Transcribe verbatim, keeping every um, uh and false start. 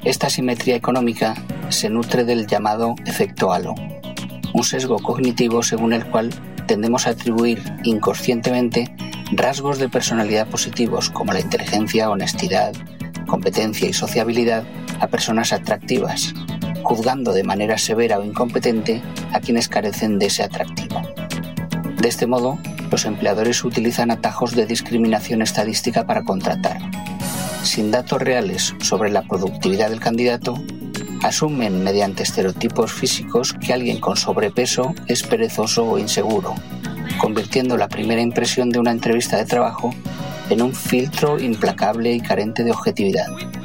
Esta asimetría económica se nutre del llamado efecto halo, un sesgo cognitivo según el cual tendemos a atribuir inconscientemente rasgos de personalidad positivos como la inteligencia, honestidad, competencia y sociabilidad a personas atractivas, juzgando de manera severa o incompetente a quienes carecen de ese atractivo. De este modo, los empleadores utilizan atajos de discriminación estadística para contratar. Sin datos reales sobre la productividad del candidato, asumen mediante estereotipos físicos que alguien con sobrepeso es perezoso o inseguro, convirtiendo la primera impresión de una entrevista de trabajo en un filtro implacable y carente de objetividad.